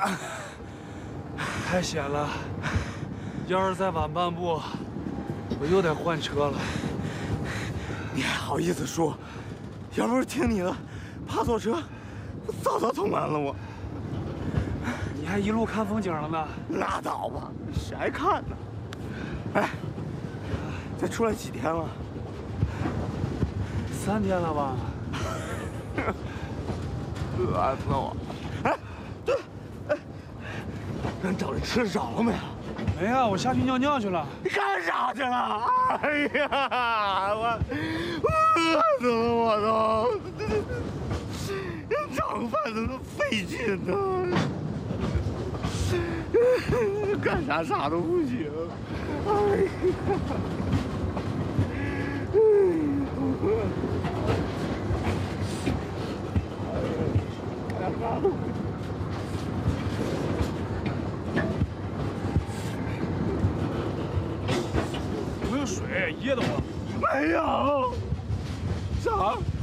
太险了，要是再晚半步，我又得换车了。 你还好意思说？要不是听你的，怕错车，我早通完了我。 你还一路看风景了呢？ 拉倒吧，谁爱看呢？哎，这出来几天了 ？3天了吧？ 饿死我！哎，对，哎，咱找着吃找了没有？ 没啊，我下去尿尿去了。 你干啥去了？哎呀，我饿死了，我都！找个饭怎么费劲呢？干啥都不行。哎呀！ 有没有水？噎得慌。 没有。啥？